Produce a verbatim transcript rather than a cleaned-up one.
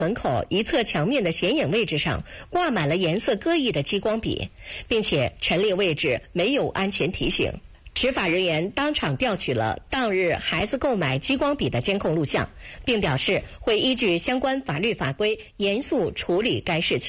门口一侧墙面的显眼位置上挂满了颜色各异的激光笔，并且陈列位置没有安全提醒。执法人员当场调取了当日孩子购买激光笔的监控录像，并表示会依据相关法律法规严肃处理该事情。